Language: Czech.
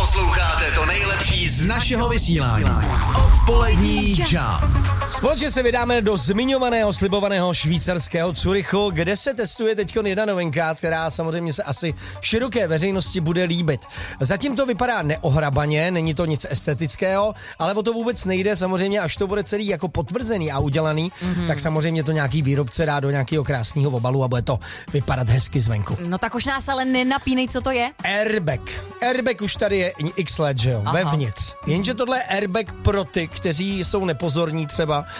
Posloucháte to nejlepší z našeho vysílání. Odpolední Jump. Společně se vydáme do zmiňovaného, slibovaného švýcarského Curychu, kde se testuje teď jedna novinka, která samozřejmě se asi široké veřejnosti bude líbit. Zatím to vypadá neohrabaně, není to nic estetického, ale o to vůbec nejde. Samozřejmě, až to bude celý jako potvrzený a udělaný, tak samozřejmě to nějaký výrobce dá do nějakého krásného obalu a bude to vypadat hezky zvenku. No tak už nás ale nenapínej, co to je? Airbag. Airbag už tady je x let, že jo, vevnitř. Jenže tohle je airbag pro ty, kteří jsou nepozorní třeba